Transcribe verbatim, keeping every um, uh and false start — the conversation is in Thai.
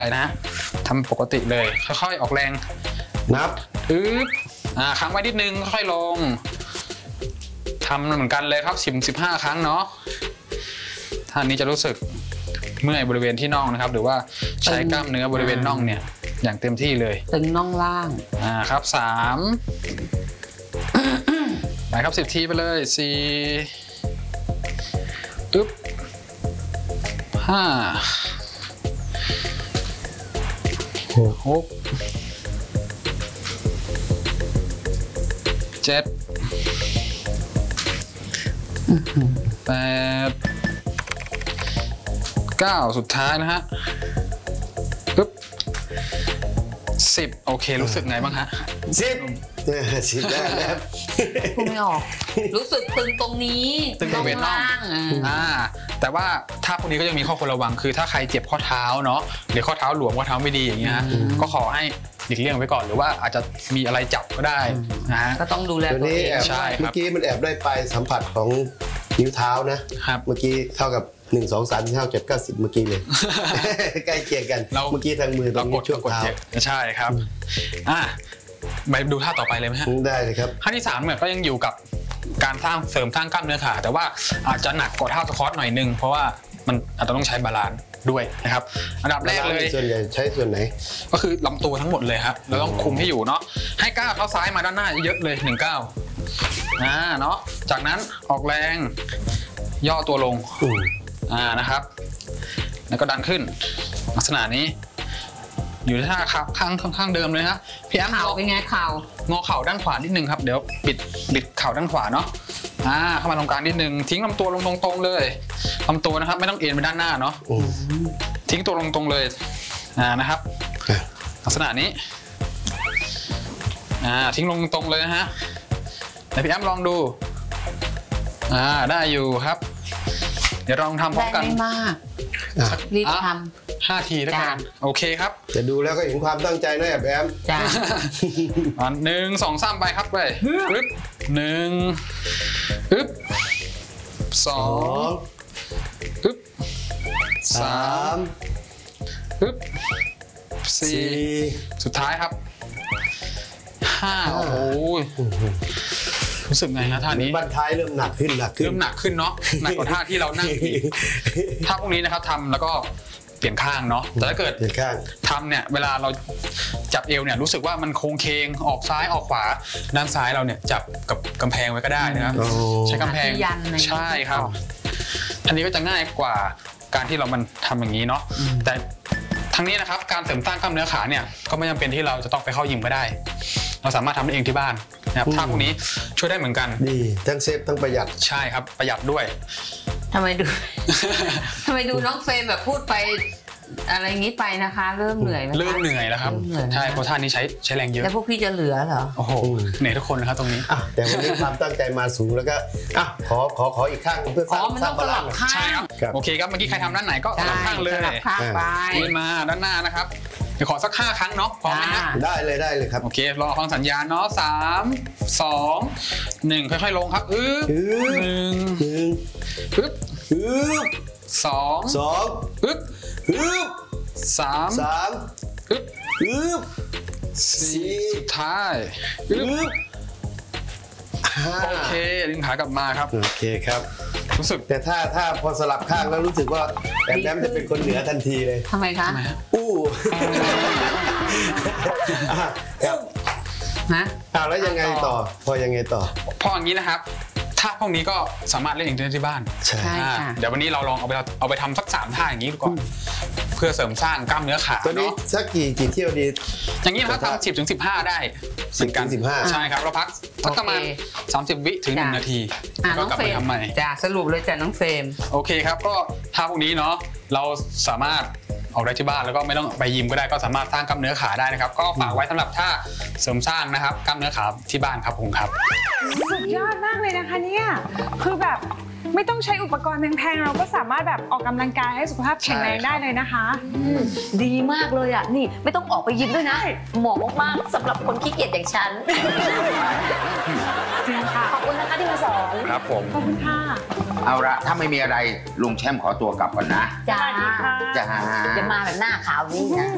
นะทำปกติเลยค่อยๆออกแรงนับอึ๊บอ่าค้างไว้นิดนึงค่อยลงทำเหมือนกันเลยครับสิบสิบห้าครั้งเนาะท่านนี้จะรู้สึกเมื่อยบริเวณที่น่องนะครับหรือว่าใช้กล้ามเนื้อบริเวณน่องเนี่ยอย่างเต็มที่เลยตึงน่องล่างอ่าครับสามไปครับสิบทีไปเลยสี่อึ๊บห้าหกเจ็ดแปดเก้าสุดท้ายนะฮะปึ๊บสิบโอเครู้สึกไงบ้างฮะสิบสิบได้แล้วพูดไม่ออกรู้สึกตึงตรงนี้ตึงบริเวณน่องอ่าแต่ว่าถ้าพวกนี้ก็ยังมีข้อควรระวังคือถ้าใครเจ็บข้อเท้าเนาะหรือข้อเท้าหลวมข้อเท้าไม่ดีอย่างเงี้ยก็ขอให้หลีกเลี่ยงไว้ก่อนหรือว่าอาจจะมีอะไรจับก็ได้นะฮะก็ต้องดูแลตัวเองใช่เมื่อกี้มันแอบได้ไปสัมผัสของนิ้วเท้านะครับเมื่อกี้เท่ากับหนึ่งสองสามสี่ห้าเจ็ดเก้าสิบเมื่อกี้เลยใกล้เคียงกันเมื่อกี้ทางมือตรงนี้ช่วงเท้าใช่ครับอ่ะไปดูท่าต่อไปเลยไหมฮะได้เลยครับท่าที่สามเนี่ยก็ยังอยู่กับการสร้างเสริมสร้างกล้ามเนื้อขาแต่ว่าอาจจะหนักกว่าท่าสควอตหน่อยนึงเพราะว่ามันอาจจะต้องใช้บาลานซ์ด้วยนะครับอันดับแรกเลยส่วนใหญ่ใช้ส่วนไหนก็คือลำตัวทั้งหมดเลยครับเราต้องคุมให้อยู่เนาะให้ก้าวเท้าซ้ายมาด้านหน้าเยอะเลยหนึ่งก้าวอ่าเนาะจากนั้นออกแรงย่อตัวลงอ่านะครับแล้วก็ดันขึ้นลักษณะนี้อยู่ที่ท่าครับข้างข้างเดิมเลยฮะพี่แอมเข่าเป็นไงเข่างอเข่าด้านขวานิดนึงครับเดี๋ยวบิดบิดเข่าด้านขวาเนาะอ่าเข้ามาตรงกลางนิดนึงทิ้งลำตัวลงตรงๆเลยลำตัวนะครับไม่ต้องเอ็นไปด้านหน้าเนาะทิ้งตัวลงตรงเลยอ่านะครับลักษณะนี้อ่าทิ้งลงตรงเลยนะฮะแต่พี่แอมลองดูอ่าได้อยู่ครับเดี๋ยวลองทำพร้อมกันได้ไม่มากรีบทำห้าทีแล้วกันโอเคครับจะดูแล้วก็เห็นความตั้งใจนะแอบแอมจ้าอันหนึ่งสองสามไปครับไปปึ๊บหนึ่งปึ๊บสองปึ๊บสามปึ๊บสี่สุดท้ายครับห้าโอ้ยรู้สึกไงฮะท่านี้บั้นท้ายเริ่มหนักขึ้นหนักขึ้นเริ่มหนักขึ้นเนาะหนักกว่าท่าที่เรานั่งท่าพวกนี้นะครับทำแล้วก็เปลี่ยนข้างเนาะแต่ถ้าเกิดทำเนี่ยเวลาเราจับเอวเนี่ยรู้สึกว่ามันโค้งเคงออกซ้ายออกขวาด้านซ้ายเราเนี่ยจับกับกำแพงไว้ก็ได้นะครับใช้กำแพงใช่ครับอันนี้ก็จะง่ายกว่าการที่เรามันทำอย่างนี้เนาะแต่ทั้งนี้นะครับการเสริมสร้างกล้ามเนื้อขาเนี่ยก็ไม่จำเป็นที่เราจะต้องไปเข้ายิมก็ได้เราสามารถทำได้เองที่บ้านนะครับท่าพวกนี้ช่วยได้เหมือนกันดีทั้งเซฟทั้งประหยัดใช่ครับประหยัดด้วยทำไมดูทำไมดูน้องเฟรมแบบพูดไปอะไรงี้ไปนะคะเริ่มเหนื่อยไหมเริ่มเหนื่อยแล้วครับใช่เพราะท่านี้ใช้ใช้แรงเยอะแล้วพวกพี่จะเหลือเหรอโอ้โหเหนื่อยทุกคนนะครับตรงนี้แต่วันนี้ความตั้งใจมาสูงแล้วก็อ่ะขอขอขออีกข้างเพื่อสร้างสร้างบาลานซ์ใช่ครับโอเคครับเมื่อกี้ใครทำด้านไหนก็สลับข้างเลยสลับข้างไปยืนมาด้านหน้านะครับเดี๋ยวขอสักห้าครั้งเนาะพร้อมไหมฮะได้เลยได้เลยครับโอเครอฟังสัญญาณเนาะสามสองหนึ่งค่อยๆลงครับอึ๊บหนึ่งอึ๊บอึ๊บสองสองอึ๊บอึ๊บสามสามอึ๊บอึ๊บสี่สุดท้ายอึ๊บโอเคดึงขากลับมาครับโอเคครับรู้สึกแต่ถ้าถ้าพอสลับข้างแล้วรู้สึกว่าแอมแอมจะเป็นคนเหนือทันทีเลยทำไมคะอู้ครับนะอ้าวแล้วยังไงต่อพอยังไงต่อพออย่างนี้นะครับท่าพวกนี้ก็สามารถเล่นเองได้ที่บ้านใช่เดี๋ยววันนี้เราลองเอาไปเอาไปทำสักสามท่าอย่างนี้ก่อนเพื่อเสริมสร้างกล้ามเนื้อขาตัวนี้สักกี่กี่เที่ยวดีอย่างนี้นะครับทำสิบถึงสิบห้าได้สิบกันสิบห้าใช่ครับเราพักสักประมาณสามสิบวิถึงหนึ่งนาทีก็กลับไปทำใหม่จ้ะสรุปเลยจ้ะน้องเฟรมโอเคครับก็ท่าพวกนี้เนาะเราสามารถออกได้ที่บ้านแล้วก็ไม่ต้องไปยิมก็ได้ก็สามารถสร้างกล้ามเนื้อขาได้นะครับก็ฝากไว้สำหรับท่าเสริมสร้างนะครับกล้ามเนื้อขาที่บ้านครับผมครับสุดยอดมากเลยนะคะเนี่ยคือแบบไม่ต้องใช้อุปกรณ์แพงๆเราก็สามารถแบบออกกำลังกายให้สุขภาพแข็งแรงได้เลยนะคะดีมากเลยอ่ะนี่ไม่ต้องออกไปยิมด้วยนะเหมาะมากๆสำหรับคนขี้เกียจอย่างฉันจริงค่ะขอบคุณนะคะที่มาสอนครับผมขอบคุณค่ะเอาละถ้าไม่มีอะไรลุงแช่มขอตัวกลับก่อนนะจ้าจ้าจะมาแบบหน้าขาวนี้นะ